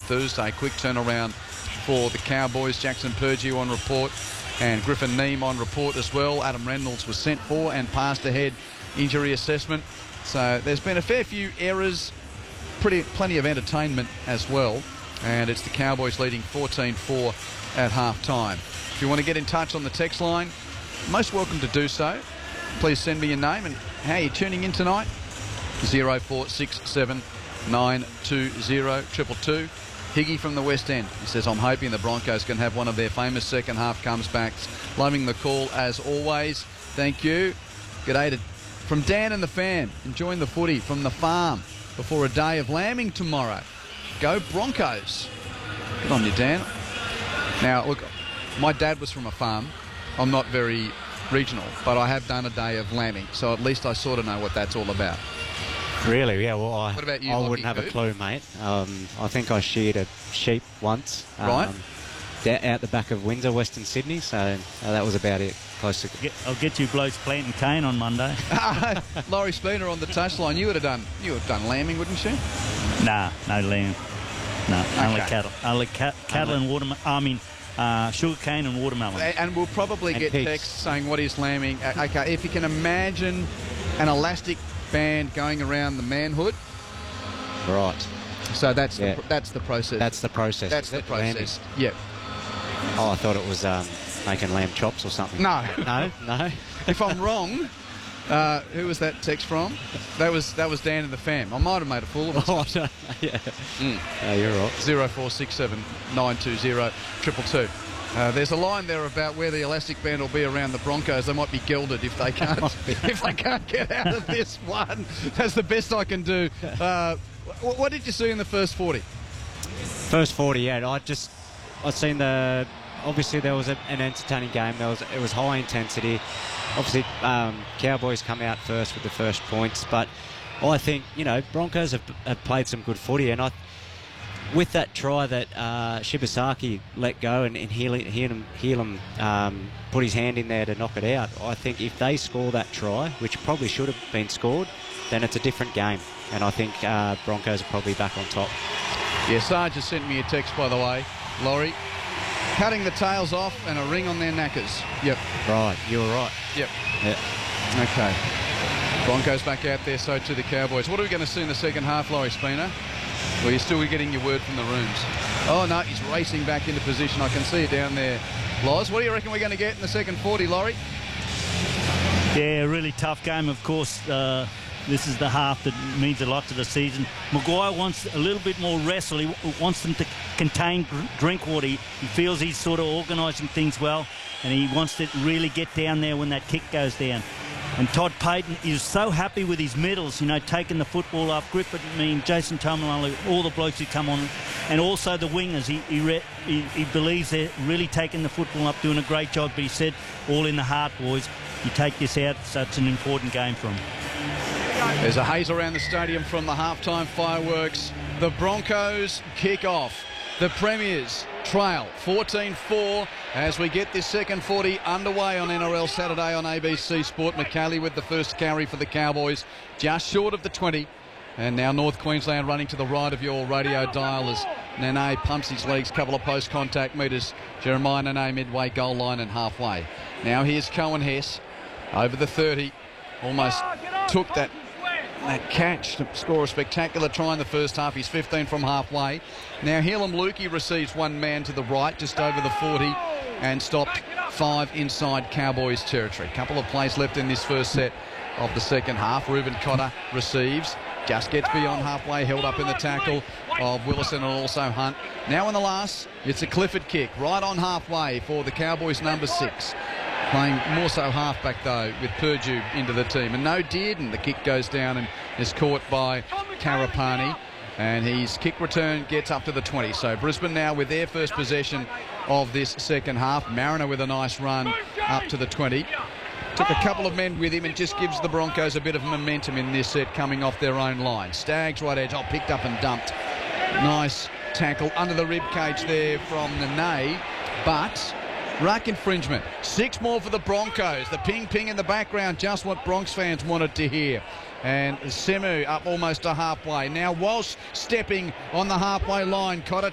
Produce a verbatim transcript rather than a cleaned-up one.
Thursday. Quick turnaround for the Cowboys. Jackson Purdue on report and Griffin Neame on report as well. Adam Reynolds was sent for and passed ahead injury assessment. So there's been a fair few errors, pretty plenty of entertainment as well. And it's the Cowboys leading fourteen four at half-time. If you want to get in touch on the text line, most welcome to do so. Please send me your name and how you're tuning in tonight. zero four six seven nine two zero two two two. Higgy from the West End. He says, I'm hoping the Broncos can have one of their famous second half comebacks. Loving the call as always. Thank you. G'day to, from Dan and the fam. Enjoying the footy from the farm before a day of lambing tomorrow. Go Broncos. Good on you, Dan. Now, look, my dad was from a farm. I'm not very regional, but I have done a day of lambing, so at least I sort of know what that's all about. Really? Yeah, well, I, What about you, I Lockie wouldn't have Food? a clue, mate. Um, I think I sheared a sheep once. Um, Right. da- out the back of Windsor, Western Sydney, so uh, that was about it. Close to... Get, I'll get you blokes planting cane on Monday. Laurie Spooner on the touchline. You would have done you would have done lambing, wouldn't you? Nah, no lamb. No, only Okay. cattle. Only ca- cattle and watermelon. I mean, uh, sugar cane and watermelon. A- And we'll probably And get pigs. texts saying what is lambing. Uh, Okay, if you can imagine an elastic band going around the manhood, Right. so that's Yeah. the, pr- that's the process. That's the process. that's is the it? Lambing? process. Yep. Oh, I thought it was um, making lamb chops or something. No. No? No? If I'm wrong, uh, who was that text from? That was that was Dan and the fam. I might have made a fool of Oh, myself. I don't know. Yeah. Mm. No, you're right. Zero four six seven nine two zero triple two. Uh, there's a line there about where the elastic band will be around the Broncos. They might be gelded if they can't if they can't get out of this one. That's the best I can do. Uh, wh- what did you see in the first forty? First forty, yeah. I just, I seen the. Obviously, there was a, an entertaining game. There was, it was high intensity. Obviously, um, Cowboys come out first with the first points, but I think you know Broncos have, have played some good footy, and I, with that try that uh, Shibasaki let go and, and Healy, Healy, Healy um, put his hand in there to knock it out, I think if they score that try, which probably should have been scored, then it's a different game, and I think uh, Broncos are probably back on top. Yeah, Sarge has sent me a text, by the way, Laurie. Cutting the tails off and a ring on their knackers. Yep. Right, you're right. Yep. Yeah. Okay. Broncos back out there, so to the Cowboys. What are we going to see in the second half, Laurie Spooner? Well, you're still getting your word from the rooms. Oh, no, he's racing back into position. I can see it down there. Loz, what do you reckon we're going to get in the second forty, Laurie? Yeah, really tough game, of course. Uh, this is the half that means a lot to the season. Maguire wants a little bit more wrestle. He w- wants them to contain Gr- Drinkwater. He, he feels he's sort of organising things well, and he wants to really get down there when that kick goes down. And Todd Payton is so happy with his middles, you know, taking the football up. Griffith, I mean, Jason Taumalolo, all the blokes who come on, and also the wingers. He he, re- he he believes they're really taking the football up, doing a great job. But he said, all in the heart, boys. You take this out, so it's an important game for him. There's a haze around the stadium from the halftime fireworks. The Broncos kick off. The Premiers trail fourteen four as we get this second forty underway on N R L Saturday on A B C Sport. McCallie with the first carry for the Cowboys, just short of the twenty. And now North Queensland running to the right of your radio dial as Nene pumps his legs, couple of post-contact metres. Jeremiah Nene midway goal line and halfway. Now here's Cohen Hess over the thirty. Almost took that that catch to score a spectacular try in the first half. He's fifteen from halfway. Now Helam Lukey receives one man to the right, just over the forty, and stopped five inside Cowboys territory. Couple of plays left in this first set of the second half. Reuben Cotter receives, just gets beyond halfway, held up in the tackle of Willison and also Hunt. Now in the last, it's a Clifford kick right on halfway for the Cowboys number six. Playing more so halfback though, with Purdue into the team. And no Dearden, the kick goes down and is caught by Karapani. And his kick return gets up to the twenty. So Brisbane now with their first possession of this second half. Mariner with a nice run up to the twenty. Took a couple of men with him and just gives the Broncos a bit of momentum in this set coming off their own line. Staggs right edge, oh, picked up and dumped. Nice tackle under the rib cage there from Nene. But ruck infringement. Six more for the Broncos. The ping-ping in the background, just what Bronx fans wanted to hear. And Semu up almost to halfway. Now Walsh stepping on the halfway line. Cotter